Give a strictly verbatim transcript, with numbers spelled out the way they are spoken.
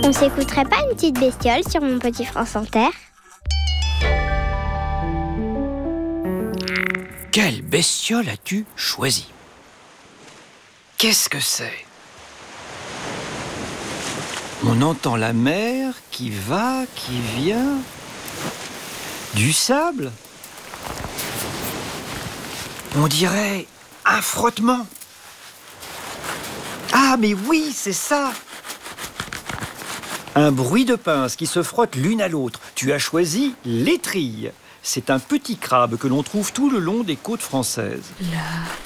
On s'écouterait pas une petite bestiole sur Mon Petit France Inter? Quelle bestiole as-tu choisi? Qu'est-ce que c'est? On entend la mer qui va, qui vient. Du sable? On dirait un frottement. Ah, mais oui, c'est ça! Un bruit de pinces qui se frottent l'une à l'autre. Tu as choisi l'étrille. C'est un petit crabe que l'on trouve tout le long des côtes françaises. Là.